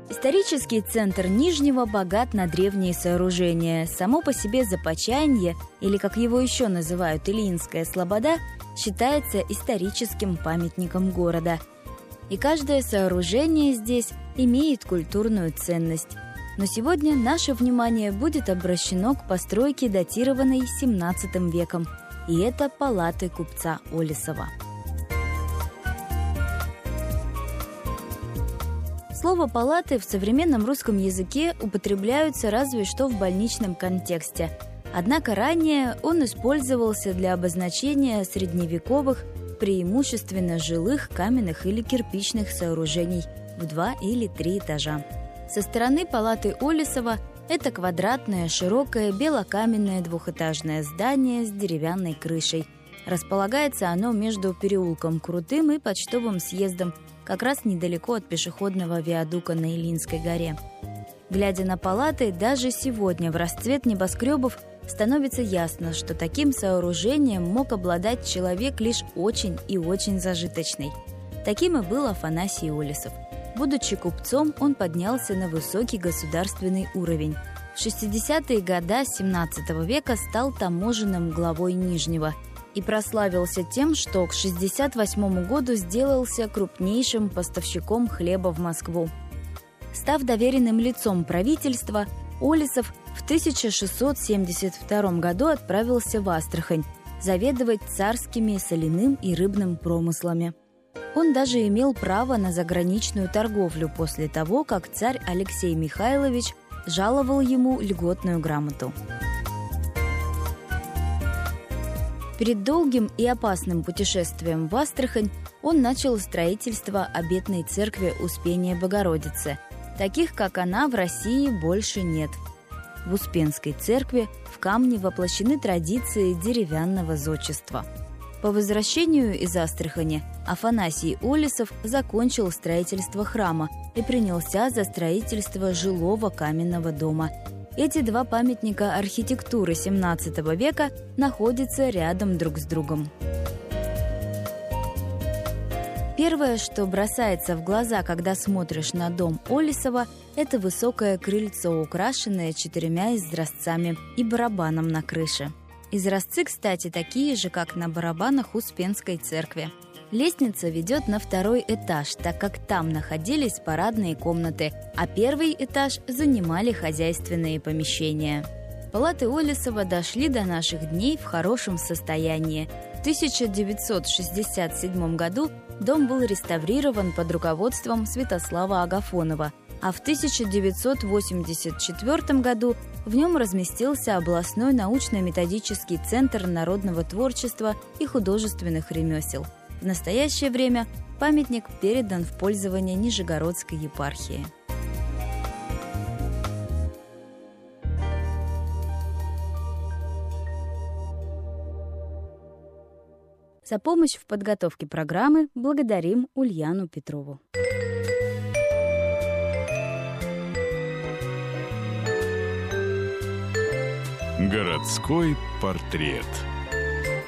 Исторический центр Нижнего богат на древние сооружения. Само по себе Започаянье, или как его еще называют Ильинская слобода, считается историческим памятником города. И каждое сооружение здесь имеет культурную ценность. Но сегодня наше внимание будет обращено к постройке, датированной XVII веком. И это палаты купца Олесова. Слово «палаты» в современном русском языке употребляются разве что в больничном контексте. Однако ранее он использовался для обозначения средневековых, преимущественно жилых, каменных или кирпичных сооружений в 2 или 3 этажа. Со стороны палаты Олесова это квадратное, широкое, белокаменное двухэтажное здание с деревянной крышей. Располагается оно между переулком Крутым и Почтовым съездом, как раз недалеко от пешеходного виадука на Илинской горе. Глядя на палаты, даже сегодня, в расцвет небоскребов, становится ясно, что таким сооружением мог обладать человек лишь очень и очень зажиточный. Таким и был Афанасий Олесов. Будучи купцом, он поднялся на высокий государственный уровень. В 60-е годы XVII века стал таможенным главой Нижнего и прославился тем, что к 1968 году сделался крупнейшим поставщиком хлеба в Москву. Став доверенным лицом правительства, Олесов в 1672 году отправился в Астрахань заведовать царскими соляным и рыбным промыслами. Он даже имел право на заграничную торговлю после того, как царь Алексей Михайлович жаловал ему льготную грамоту. Перед долгим и опасным путешествием в Астрахань он начал строительство обетной церкви Успения Богородицы. Таких, как она, в России больше нет. В Успенской церкви в камне воплощены традиции деревянного зодчества. По возвращению из Астрахани Афанасий Олесов закончил строительство храма и принялся за строительство жилого каменного дома. Эти два памятника архитектуры XVII века находятся рядом друг с другом. Первое, что бросается в глаза, когда смотришь на дом Олесова, это высокое крыльцо, украшенное 4 изразцами и барабаном на крыше. Изразцы, кстати, такие же, как на барабанах Успенской церкви. Лестница ведет на 2-й этаж, так как там находились парадные комнаты, а 1-й этаж занимали хозяйственные помещения. Палаты Олесова дошли до наших дней в хорошем состоянии. В 1967 году дом был реставрирован под руководством Святослава Агафонова, а в 1984 году в нем разместился областной научно-методический центр народного творчества и художественных ремесел. В настоящее время памятник передан в пользование Нижегородской епархии. За помощь в подготовке программы благодарим Ульяну Петрову. Городской портрет.